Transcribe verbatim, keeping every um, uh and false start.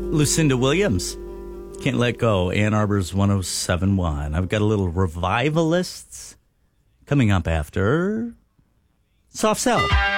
Lucinda Williams. Can't Let Go. Ann Arbor's one oh seven point one. I've got a little Revivalists coming up after Soft Cell.